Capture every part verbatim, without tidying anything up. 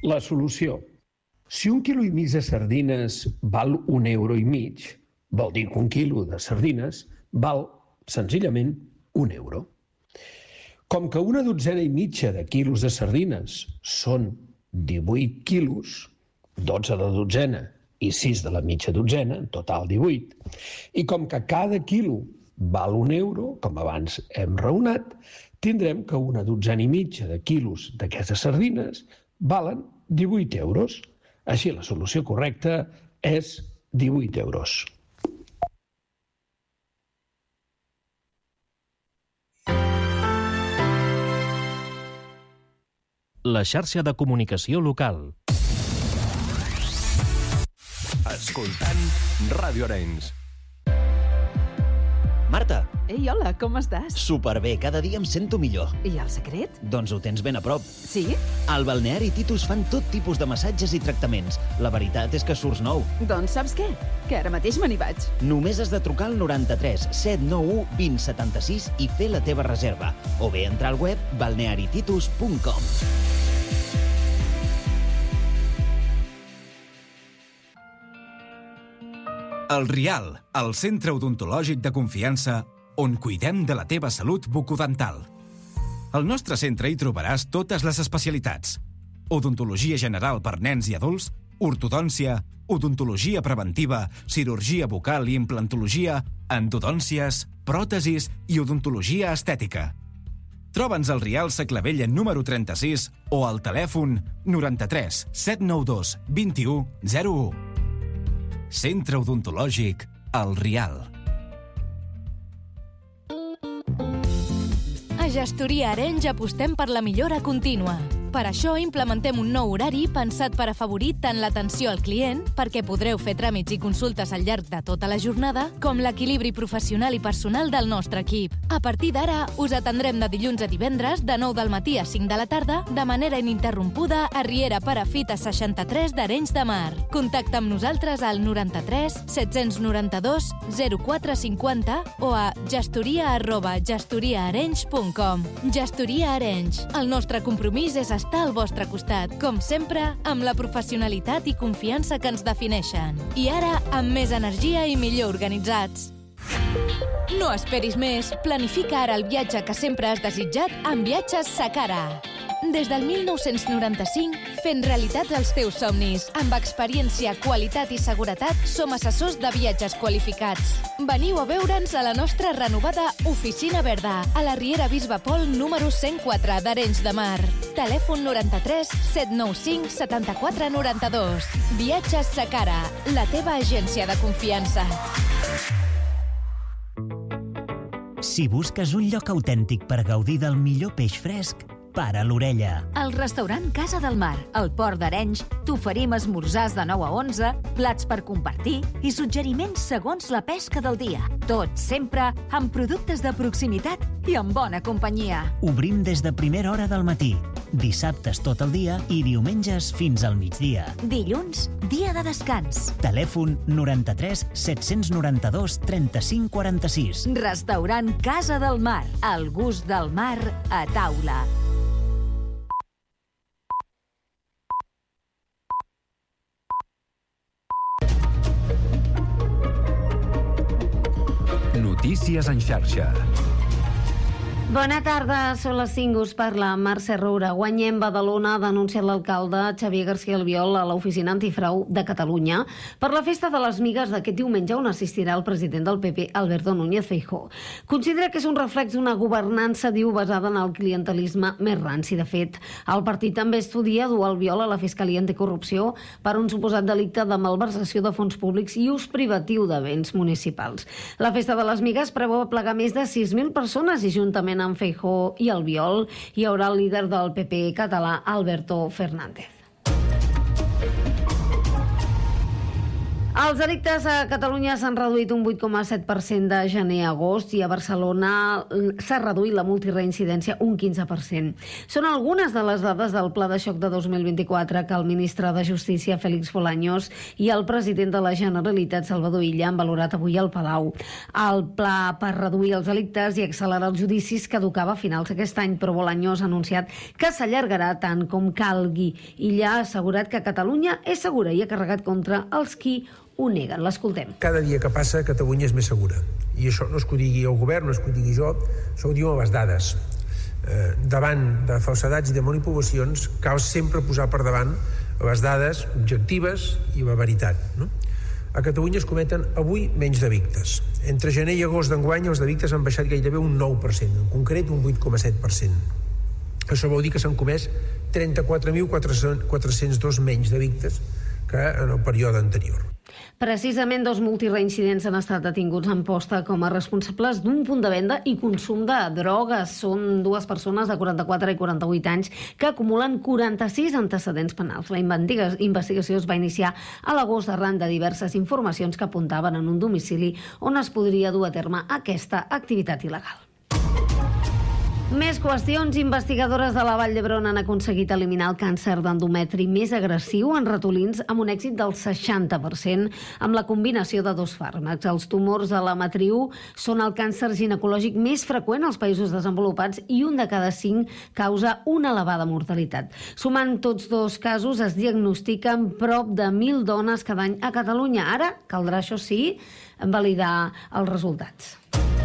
La solució. Si un quilo i mig de sardines val un euro i mig, vol dir que un quilo de sardines val, senzillament, un euro. Com que una dotzena i mitja de quilos de sardines són divuit quilos, dotze de dotzena i sis de la mitja dotzena, en total divuit, i com que cada quilo val un euro, com abans hem raonat, tindrem que una dotzena i mitja de quilos d'aquestes sardines valen divuit euros. Així, la solució correcta és divuit euros. La xarxa de comunicació local. Escoltant Ràdio Arenys. Marta. Ei, hola, com estàs? Superbé, cada dia em sento millor. I el secret? Doncs ho tens ben a prop. Sí? Al balneari Titus fan tot tipus de massatges i tractaments. La veritat és que surts nou. Doncs saps què? Que ara mateix me n'hi vaig. Només has de trucar al noranta-tres set nou u vint setanta-sis i fer la teva reserva. O bé entrar al web balneari titus punt com. El Rial, el centre odontològic de confiança on cuidem de la teva salut bucodental. Al nostre centre hi trobaràs totes les especialitats. Odontologia general per nens i adults, ortodòncia, odontologia preventiva, cirurgia bucal i implantologia, endodòncies, pròtesis i odontologia estètica. Troba'ns al Rial Saclavella número trenta-sis o al telèfon noranta-tres set nou dos vint u zero u. Centre odontològic El Rial. A Gestoria Arenys apostem per la millora contínua. Per això implementem un nou horari pensat per afavorir tant l'atenció al client, perquè podreu fer tràmits i consultes al llarg de tota la jornada, com l'equilibri professional i personal del nostre equip. A partir d'ara, us atendrem de dilluns a divendres, de nou del matí a cinc de la tarda, de manera ininterrompuda a Riera Perafita seixanta-tres d'Arenys de Mar. Contacta amb nosaltres al noranta-tres set noranta-dos zero quatre cinquanta o a gestoria arroba gestoriaarenys punt com. Gestoria Arenys. El nostre compromís és estar al vostre costat, com sempre, amb la professionalitat i confiança que ens defineixen. I ara, amb més energia i millor organitzats. No esperis més. Planifica ara el viatge que sempre has desitjat amb Viatges Sacara. Des del mil nou-cents noranta-cinc, fent realitats els teus somnis. Amb experiència, qualitat i seguretat, som assessors de viatges qualificats. Veniu a veure'ns a la nostra renovada Oficina Verda, a la Riera Bisbe Pol número cent quatre d'Arenys de Mar. Telèfon noranta-tres set nou cinc setanta-quatre noranta-dos. Viatges Sacara, la teva agència de confiança. Si busques un lloc autèntic per gaudir del millor peix fresc, para l'orella. Al restaurant Casa del Mar, al Port d'Arenys, t'oferim esmorzars de nou a onze, plats per compartir i suggeriments segons la pesca del dia. Tot sempre amb productes de proximitat i amb bona companyia. Obrim des de primera hora del matí, dissabtes tot el dia i diumenges fins al migdia. Dilluns, dia de descans. Telèfon noranta-tres set noranta-dos trenta-cinc quaranta-sis. Restaurant Casa del Mar, el gust del mar a taula. Notícies en xarxa. Bona tarda, són les cinc, us parla Mercè Roura. Guanyem Badalona, ha denunciat l'alcalde Xavier García Albiol a l'Oficina Antifrau de Catalunya per la festa de les migues d'aquest diumenge on assistirà el president del P P, Alberto Núñez Feijóo. Considera que és un reflex d'una governança, diu, basada en el clientelisme més ranci. De fet, el partit també estudia dur Albiol a la Fiscalia Anticorrupció per un suposat delicte de malversació de fons públics i ús privatiu de béns municipals. La festa de les migues preveu aplegar més de sis mil persones i juntament amb Feijóo i Albiol hi haurà el líder del P P català, Alberto Fernández. Els delictes a Catalunya s'han reduït un vuit coma set per cent de gener a agost i a Barcelona s'ha reduït la multireincidència un quinze per cent. Són algunes de les dades del Pla de Xoc de dos mil vint-i-quatre que el ministre de Justícia, Félix Bolaños, i el president de la Generalitat, Salvador Illa, han valorat avui al Palau. El pla per reduir els delictes i accelerar els judicis caducava a finals d'aquest any, però Bolaños ha anunciat que s'allargarà tant com calgui. Illa ha assegurat que Catalunya és segura i ha carregat contra els qui ho neguen. L'escoltem. Cada dia que passa, Catalunya és més segura. I això no és que ho digui el govern, no és que ho digui jo, això ho diuen les dades. Eh, davant de falsedats i de manipulacions, cal sempre posar per davant les dades objectives i la veritat. No? A Catalunya es cometen avui menys delictes. Entre gener i agost d'enguany els delictes han baixat gairebé un nou per cent, en concret un vuit coma set per cent. Això vol dir que s'han comès trenta-quatre mil quatre-cents dos menys delictes que en el període anterior. Precisament dos multireincidents han estat detinguts en posta com a responsables d'un punt de venda i consum de drogues. Són dues persones de quaranta-quatre i quaranta-vuit anys que acumulen quaranta-sis antecedents penals. La investigació es va iniciar a l'agost arran de diverses informacions que apuntaven en un domicili on es podria dur a terme aquesta activitat il·legal. Més qüestions. Investigadores de la Vall d'Hebron han aconseguit eliminar el càncer d'endometri més agressiu en ratolins amb un èxit del seixanta per cent amb la combinació de dos fàrmacs. Els tumors de la matriu són el càncer ginecològic més freqüent als països desenvolupats i un de cada cinc causa una elevada mortalitat. Sumant tots dos casos, es diagnostiquen prop de mil dones cada any a Catalunya. Ara caldrà, això sí, validar els resultats.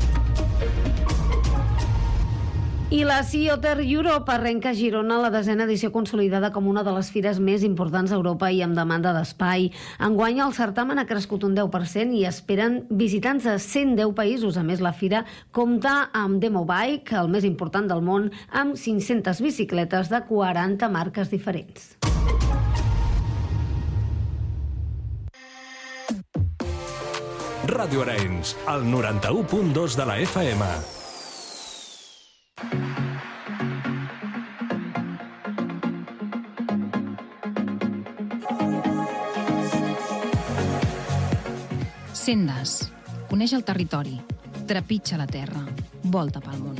I la Sea Otter Europe arrenca a Girona la desena edició consolidada com una de les fires més importants d'Europa i amb demanda d'espai. Enguany el certamen ha crescut un deu per cent i esperen visitants de cent deu països. A més, la fira compta amb Demo Bike, el més important del món, amb cinc-centes bicicletes de quaranta marques diferents. Ràdio Arenys, al noranta-u punt dos de la F M. Sendes. Coneix el territori. Trepitja la terra. Volta pel món.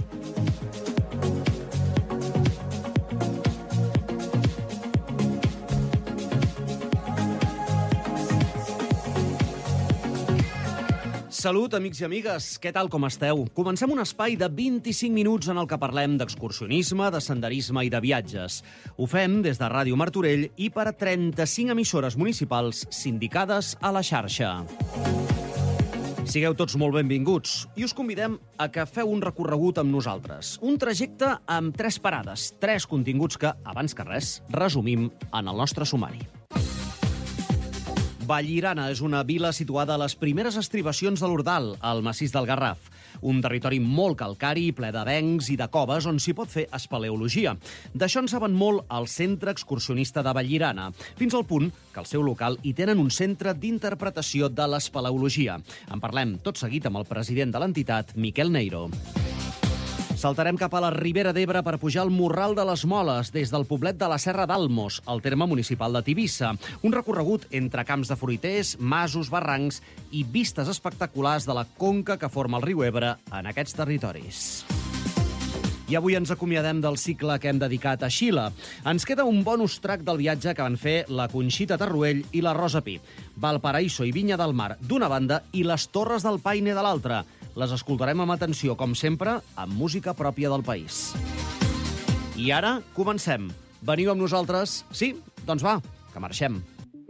Salut, amics i amigues. Què tal, com esteu? Comencem un espai de vint-i-cinc minuts en el que parlem d'excursionisme, de senderisme i de viatges. Ho fem des de Ràdio Martorell i per a trenta-cinc emissores municipals sindicades a la xarxa. Sigueu tots molt benvinguts i us convidem a que feu un recorregut amb nosaltres. Un trajecte amb tres parades, tres continguts que, abans que res, resumim en el nostre sumari. Vallirana és una vila situada a les primeres estribacions de l'Ordal, al massís del Garraf. Un territori molt calcari, ple d'avencs i de coves on s'hi pot fer espeleologia. D'això en saben molt al Centre Excursionista de Vallirana, fins al punt que al seu local hi tenen un centre d'interpretació de l'espeleologia. En parlem tot seguit amb el president de l'entitat, Miquel Neiro. Saltarem cap a la Ribera d'Ebre per pujar al Morral de les Moles, des del poblet de la Serra d'Almos, al terme municipal de Tivissa. Un recorregut entre camps de fruiters, masos, barrancs i vistes espectaculars de la conca que forma el riu Ebre en aquests territoris. I avui ens acomiadem del cicle que hem dedicat a Xile. Ens queda un bonus track del viatge que van fer la Conxita Tarruell i la Rosa Pi. Valparaíso i Vinya del Mar d'una banda i les Torres del Paine de l'altra. Les escoltarem amb atenció, com sempre, amb música pròpia del país. I ara comencem. Veniu amb nosaltres? Sí? Doncs va, que marxem.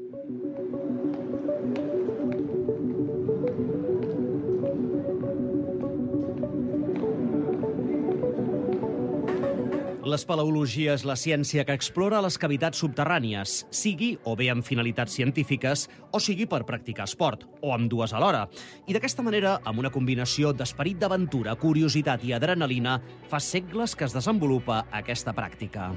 L'espeleologia és la ciència que explora les cavitats subterrànies, sigui o bé amb finalitats científiques, o sigui per practicar esport, o amb dues alhora. I d'aquesta manera, amb una combinació d'esperit d'aventura, curiositat i adrenalina, fa segles que es desenvolupa aquesta pràctica.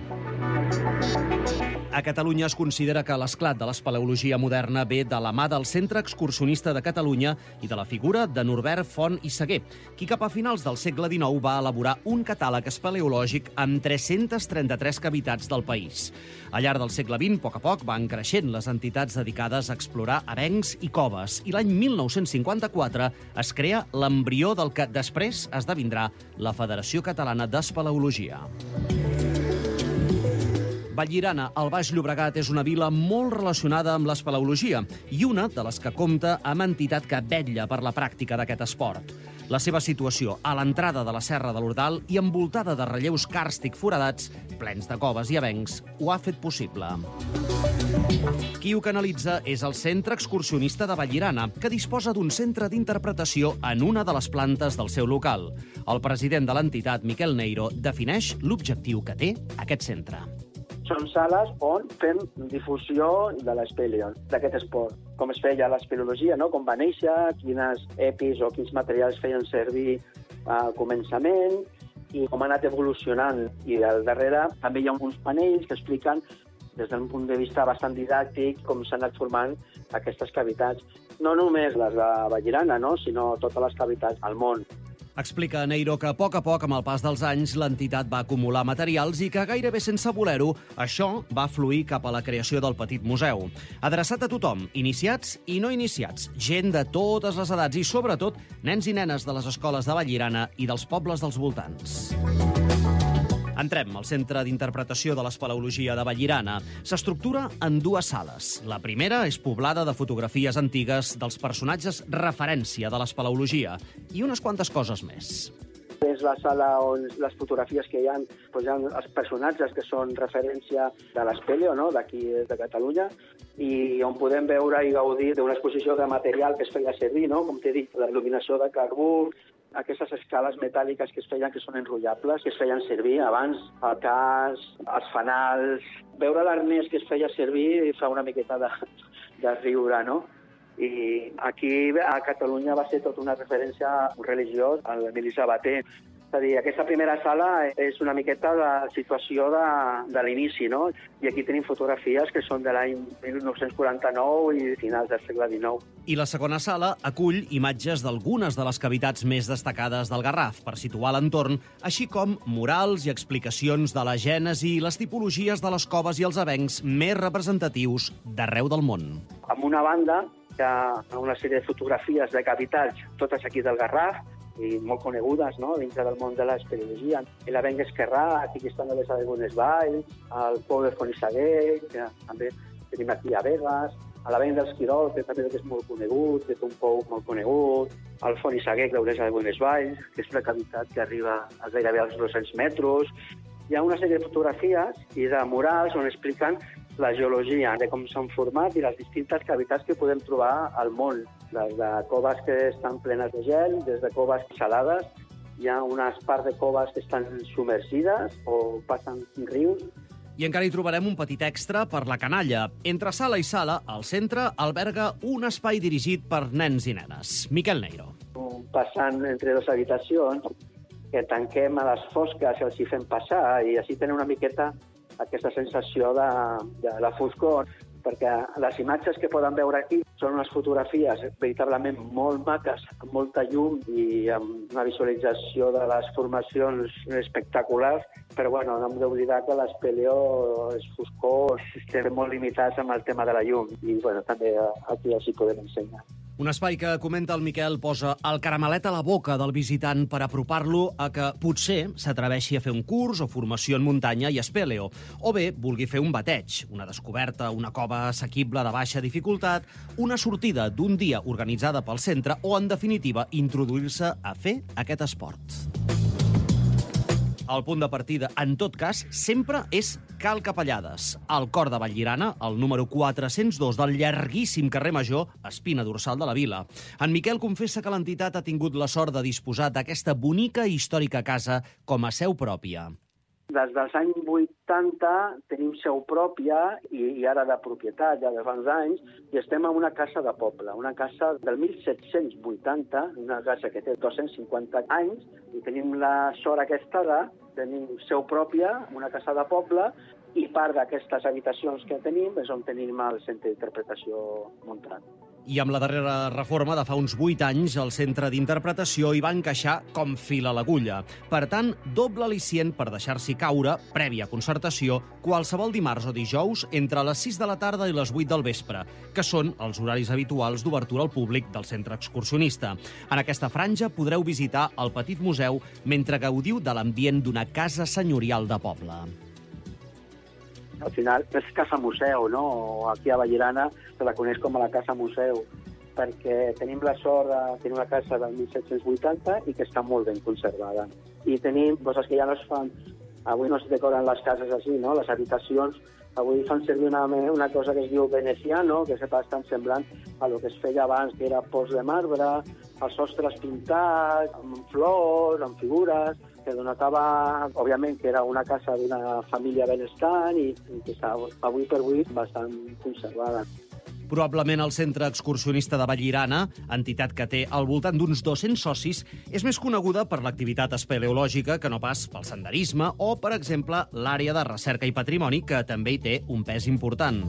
A Catalunya es considera que l'esclat de l'espeleologia moderna ve de la mà del Centre Excursionista de Catalunya i de la figura de Norbert Font i Seguer, qui cap a finals del segle dinou va elaborar un catàleg espeleològic amb tres-centes tres-centes trenta-tres cavitats del país. Al llarg del segle vint, a poc a poc, van creixent les entitats dedicades a explorar avencs i coves, i l'any mil nou-cents cinquanta-quatre es crea l'embrió del que després esdevindrà la Federació Catalana d'Espeleologia. Vallirana, al Baix Llobregat, és una vila molt relacionada amb l'espeleologia i una de les que compta amb entitat que vetlla per la pràctica d'aquest esport. La seva situació a l'entrada de la Serra de l'Ordal i envoltada de relleus càrstic foradats, plens de coves i avencs, ho ha fet possible. Qui ho canalitza és el Centre Excursionista de Vallirana, que disposa d'un centre d'interpretació en una de les plantes del seu local. El president de l'entitat, Miquel Neiro, defineix l'objectiu que té aquest centre. Són sales on fem difusió de l'espeleo, d'aquest esport. Com es feia l'espeleologia, no? Com va néixer, quines epis o quins materials feien servir al començament i com ha anat evolucionant. I al darrere també hi ha uns panells que expliquen des d'un punt de vista bastant didàctic com s'han anat formant aquestes cavitats. No només les de Vallirana, no? Sinó totes les cavitats al món. Explica Neiro que a poc a poc, amb el pas dels anys, l'entitat va acumular materials i que gairebé sense voler-ho, això va fluir cap a la creació del petit museu. Adreçat a tothom, iniciats i no iniciats, gent de totes les edats i, sobretot, nens i nenes de les escoles de Vallirana i dels pobles dels voltants. Entrem al Centre d'Interpretació de l'Espeleologia de Vallirana. S'estructura en dues sales. La primera és poblada de fotografies antigues dels personatges referència de l'espeleologia i unes quantes coses més. És la sala on les fotografies que hi ha, doncs hi ha els personatges que són referència de l'espeleo, no? D'aquí de Catalunya, i on podem veure i gaudir d'una exposició de material que es feia servir, no? Com t'he dit, la il·luminació de carbó, aquestes escales metàl·liques que es feien, que són enrotllables, que es feien servir abans, el cas, els fanals. Veure l'arnès que es feia servir fa una miqueta de, de riure, no? I aquí a Catalunya va ser tota una referència religiós a l'Emili Sabater. És a dir, aquesta primera sala és una miqueta la situació de, de l'inici, no? I aquí tenim fotografies que són de l'any mil nou-cents quaranta-nou i finals del segle dinou. I la segona sala acull imatges d'algunes de les cavitats més destacades del Garraf per situar l'entorn, així com murals i explicacions de la gènesi i les tipologies de les coves i els avencs més representatius d'arreu del món. Amb una banda hi ha una sèrie de fotografies de cavitats, totes aquí del Garraf, i molt conegudes, no?, dintre del món de l'espeleologia. L'avenc esquerrà, aquí estan les Algunes Valls, el Pou de Fonissaguer, que també tenim aquí a Begues, l'avenc dels Quirol, que també és molt conegut, que té un pou molt conegut, el Fonissaguer, que és Algunes Valls, que és una cavitat que arriba a gairebé als dos-cents metres. Hi ha una sèrie de fotografies i de murals on expliquen la geologia, de com s'han format i les distintes cavitats que podem trobar al món. Des de coves que estan plenes de gel, des de coves salades, hi ha unes parts de coves que estan submergides o passen rius. I encara hi trobarem un petit extra per la canalla. Entre sala i sala, al centre alberga un espai dirigit per nens i nenes. Miquel Neiro. Passant entre dues habitacions, que tanquem a les fosques i els hi fem passar, i així tenen una miqueta aquesta sensació de, de la foscor, perquè les imatges que poden veure aquí són unes fotografies veritablement molt maques, amb molta llum i amb una visualització de les formacions espectaculars, però bueno, no hem d'oblidar que l'espeleo és foscor, estem molt limitats amb el tema de la llum, i bueno, també aquí els hi podem ensenyar. Un espai que, comenta el Miquel, posa el caramelet a la boca del visitant per apropar-lo a que potser s'atreveixi a fer un curs o formació en muntanya i espeleo, o bé vulgui fer un bateig, una descoberta, una cova assequible de baixa dificultat, una sortida d'un dia organitzada pel centre o, en definitiva, introduir-se a fer aquest esport. El punt de partida, en tot cas, sempre és Cal Capellades, al cor de Vallirana, al número quatre-cents dos del llarguíssim carrer Major, espina dorsal de la vila. En Miquel confessa que l'entitat ha tingut la sort de disposar d'aquesta bonica i històrica casa com a seu pròpia. Des dels anys vuitanta tenim seu pròpia i, i ara de propietat, ja de fa uns anys, i estem en una casa de poble, una casa del mil set-cents vuitanta, una casa que té dos-cents cinquanta anys, i tenim la sort aquesta de tenir seu pròpia, una casa de poble, i part d'aquestes habitacions que tenim és on tenim el centre d'interpretació muntat. I amb la darrera reforma de fa uns vuit anys, el centre d'interpretació hi va encaixar com fil a l'agulla. Per tant, doble al·licient per deixar-s'hi caure, prèvia concertació, qualsevol dimarts o dijous entre les sis de la tarda i les vuit del vespre, que són els horaris habituals d'obertura al públic del centre excursionista. En aquesta franja podreu visitar el petit museu mentre gaudiu de l'ambient d'una casa senyorial de poble. Al final és casa museu, no? Aquí a Vallirana se la coneix com a la casa museu, perquè tenim la sort de tenir una casa del mil set-cents vuitanta i que està molt ben conservada. I tenim coses que ja no es fan, avui no es decoren les cases així, no? Les habitacions, avui fan servir una, una cosa que es diu veneciano, que és bastant semblant a lo que es feia abans, que era pols de marbre, els sostres pintats, amb flors, amb figures, que denotava, òbviament, que era una casa d'una família benestant i, i que està avui per avui bastant conservada. Probablement el Centre Excursionista de Vallirana, entitat que té al voltant d'uns dos-cents socis, és més coneguda per l'activitat espeleològica que no pas pel senderisme o, per exemple, l'àrea de recerca i patrimoni, que també hi té un pes important.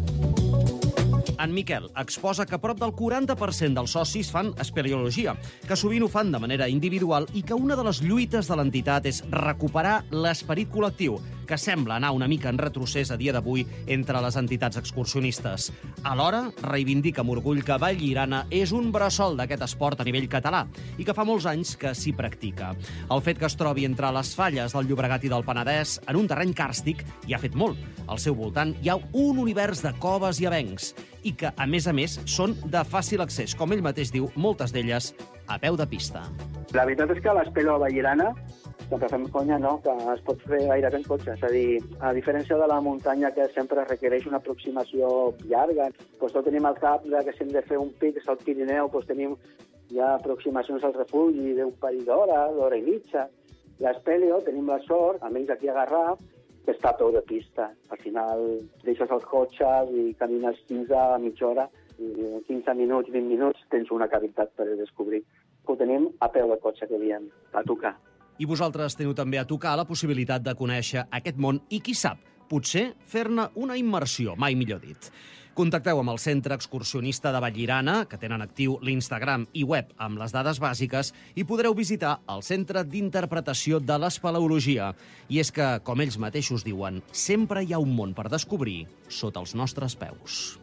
En Miquel exposa que prop del quaranta per cent dels socis fan espeleologia, que sovint ho fan de manera individual i que una de les lluites de l'entitat és recuperar l'esperit col·lectiu, que sembla anar una mica en retrocés a dia d'avui entre les entitats excursionistes. Alhora, reivindica amb orgull que Vallirana és un bressol d'aquest esport a nivell català i que fa molts anys que s'hi practica. El fet que es trobi entre les falles del Llobregat i del Penedès en un terreny càrstic hi ha fet molt. Al seu voltant hi ha un univers de coves i avencs i que, a més a més, són de fàcil accés, com ell mateix diu, moltes d'elles a peu de pista. La veritat és que l'espelo a Vallirana, sempre fem conya, no?, que es pot fer gairebé en cotxe. És a dir, a diferència de la muntanya, que sempre requereix una aproximació llarga, doncs tot tenim al cap que si hem de fer un pic al Pirineu, doncs tenim ja aproximacions al refugi d'un parell d'hora, d'hora i mitja. L'espeleo tenim la sort, almenys aquí a Garraf, que està a peu de pista. Al final deixes els cotxes i camines quinze a mitja hora, i en quinze minuts, vint minuts, tens una cavitat per descobrir. Ho tenim a peu de cotxe, que diem, a tocar. I vosaltres teniu també a tocar la possibilitat de conèixer aquest món i, qui sap, potser fer-ne una immersió, mai millor dit. Contacteu amb el Centre Excursionista de Vallirana, que tenen actiu l'Instagram i web amb les dades bàsiques, i podreu visitar el Centre d'Interpretació de l'Espeleologia. I és que, com ells mateixos diuen, sempre hi ha un món per descobrir sota els nostres peus.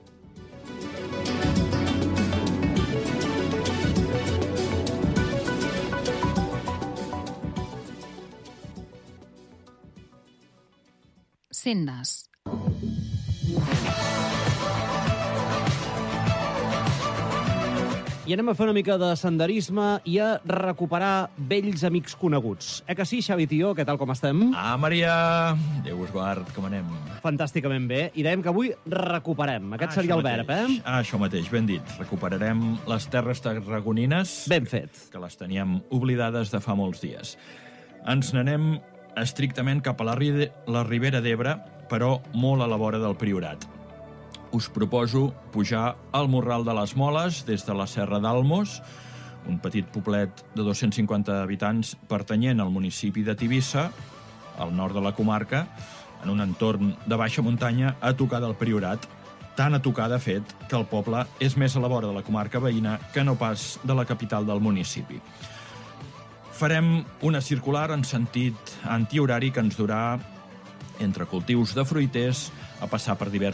Sendes. I anem a fer una mica de senderisme i a recuperar vells amics coneguts. Eh que sí, Xavi Tió? Què tal, com estem? Ah, Maria! Déu us guard, com anem? Fantàsticament bé. I dèiem que avui recuperem. Aquest ah, seria el verb, eh? Ah, això mateix, ben dit. Recuperarem les terres tarragonines. Ben fet. Que les teníem oblidades de fa molts dies. Ens n'anem estrictament cap a la, la Ribera d'Ebre, però molt a la vora del Priorat. Us proposo pujar al Morral de les Moles des de la Serra d'Almos, un petit poblet de dos-cents cinquanta habitants pertanyent al municipi de Tivissa, al nord de la comarca, en un entorn de baixa muntanya a tocar del Priorat, tan a tocar, de fet, que el poble és més a la vora de la comarca veïna que no pas de la capital del municipi. Farem una circular en sentit antihorari que ens durà entre cultius de fruiters a passar per diversos